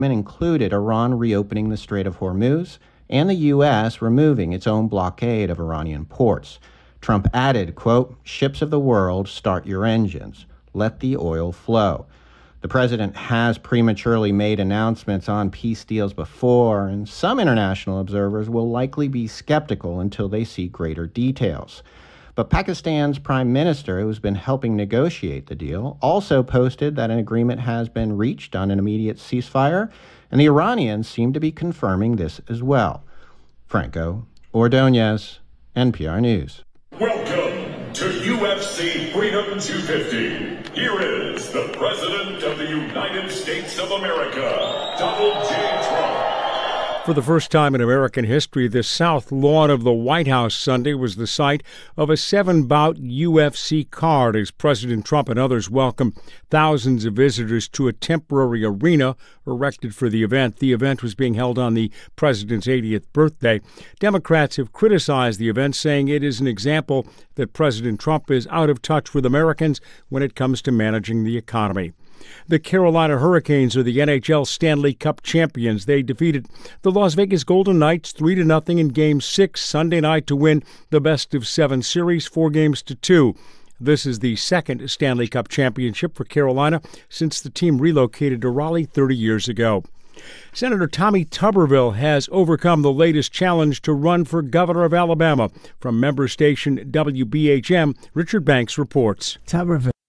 included Iran reopening the Strait of Hormuz and the U.S. removing its own blockade of Iranian ports. Trump added, quote, "Ships of the world, start your engines. Let the oil flow." The president has prematurely made announcements on peace deals before, and some international observers will likely be skeptical until they see greater details. But Pakistan's prime minister, who's been helping negotiate the deal, also posted that an agreement has been reached on an immediate ceasefire, and the Iranians seem to be confirming this as well. Franco Ordonez, NPR News. Welcome to UFC Freedom 250. Here is the President of the United States of America, Donald J. Trump. For the first time in American history, the south lawn of the White House Sunday was the site of a 7-bout UFC card as President Trump and others welcomed thousands of visitors to a temporary arena erected for the event. The event was being held on the president's 80th birthday. Democrats have criticized the event, saying it is an example that President Trump is out of touch with Americans when it comes to managing the economy. The Carolina Hurricanes are the NHL Stanley Cup champions. They defeated the Las Vegas Golden Knights 3-0 in Game 6 Sunday night to win the best-of-7 series, 4-2. This is the second Stanley Cup championship for Carolina since the team relocated to Raleigh 30 years ago. Senator Tommy Tuberville has overcome the latest challenge to run for governor of Alabama. From member station WBHM, Richard Banks reports. Tuberville